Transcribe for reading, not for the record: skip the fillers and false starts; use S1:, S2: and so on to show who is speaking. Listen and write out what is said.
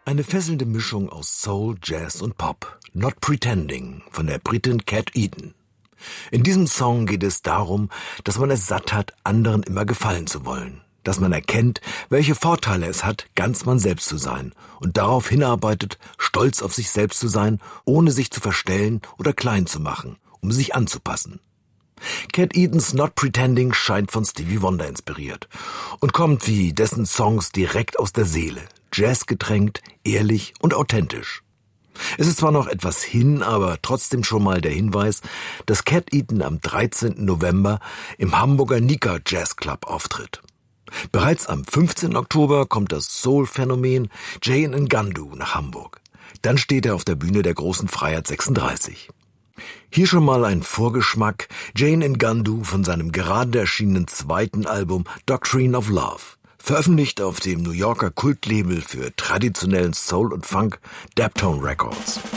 S1: Eine fesselnde Mischung aus Soul, Jazz und Pop. Not Pretending von der Britin Cat Eaton. In diesem Song geht es darum, dass man es satt hat, anderen immer gefallen zu wollen. Dass man erkennt, welche Vorteile es hat, ganz man selbst zu sein und darauf hinarbeitet, stolz auf sich selbst zu sein, ohne sich zu verstellen oder klein zu machen, um sich anzupassen. Cat Eatons Not Pretending scheint von Stevie Wonder inspiriert und kommt wie dessen Songs direkt aus der Seele, jazzgetränkt, ehrlich und authentisch. Es ist zwar noch etwas hin, aber trotzdem schon mal der Hinweis, dass Cat Eaton am 13. November im Hamburger Nika Jazz Club auftritt. Bereits am 15. Oktober kommt das Soul-Phänomen Jane Ngandu nach Hamburg. Dann steht er auf der Bühne der Großen Freiheit 36. Hier schon mal ein Vorgeschmack: Jane Ngandu von seinem gerade erschienenen zweiten Album Doctrine of Love, veröffentlicht auf dem New Yorker Kultlabel für traditionellen Soul und Funk Daptone Records.